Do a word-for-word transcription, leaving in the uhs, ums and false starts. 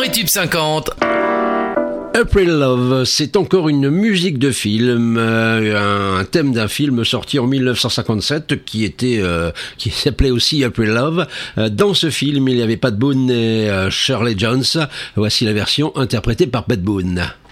Tube cinquante. April Love, c'est encore une musique de film, euh, un thème d'un film sorti en mille neuf cent cinquante-sept qui était, euh, qui s'appelait aussi April Love. Euh, dans ce film, il n'y avait pas de Boone et euh, Shirley Jones. Voici la version interprétée par Pat Boone.